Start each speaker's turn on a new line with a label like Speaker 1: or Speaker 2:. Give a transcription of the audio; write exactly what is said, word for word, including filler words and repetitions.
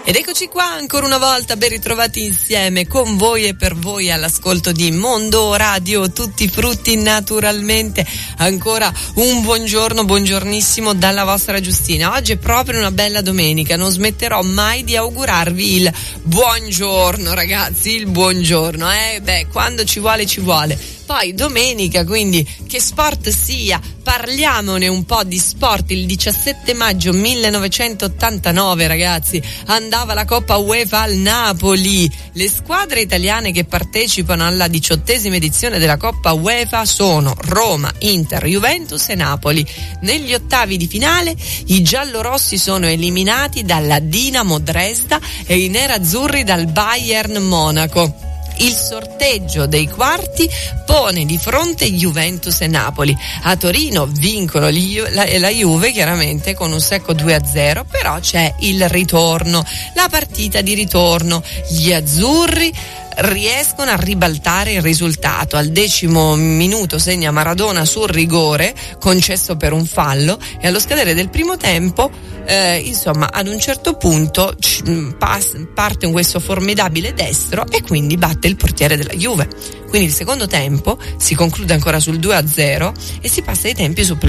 Speaker 1: Ed eccoci qua ancora una volta, ben ritrovati insieme con voi e per voi all'ascolto di Mondo Radio, tutti frutti naturalmente. Ancora un buongiorno, buongiornissimo dalla vostra Giustina. Oggi è proprio una bella domenica, non smetterò mai di augurarvi il buongiorno ragazzi, il buongiorno, eh? Beh, quando ci vuole ci vuole. Poi domenica, quindi che sport sia, parliamone un po' di sport. Il diciassette maggio millenovecentottantanove ragazzi andava la Coppa UEFA al Napoli. Le squadre italiane che partecipano alla diciottesima edizione della Coppa UEFA sono Roma, Inter, Juventus e Napoli. Negli ottavi di finale i giallorossi sono eliminati dalla Dinamo Dresda e i nerazzurri dal Bayern Monaco. Il sorteggio dei quarti pone di fronte Juventus e Napoli. A Torino vincono gli, la, la Juve chiaramente con un secco due a zero, però c'è il ritorno, la partita di ritorno. Gli azzurri riescono a ribaltare il risultato. Al decimo minuto segna Maradona sul rigore concesso per un fallo e allo scadere del primo tempo eh, insomma ad un certo punto c- pas- parte questo formidabile destro e quindi batte il portiere della Juve. Quindi il secondo tempo si conclude ancora sul due a zero e si passa ai tempi supplementari.